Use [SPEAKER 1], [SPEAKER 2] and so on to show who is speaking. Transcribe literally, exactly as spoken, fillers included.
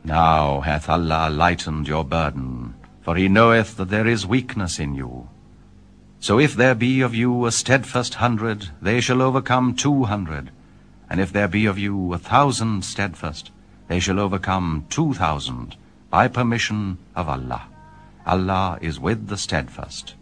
[SPEAKER 1] Now hath Allah lightened your burden, for he knoweth that there is weakness in you. So if there be of you a steadfast hundred, they shall overcome two hundred. And if there be of you a thousand steadfast, they shall overcome two thousand, by permission of Allah. Allah is with the steadfast.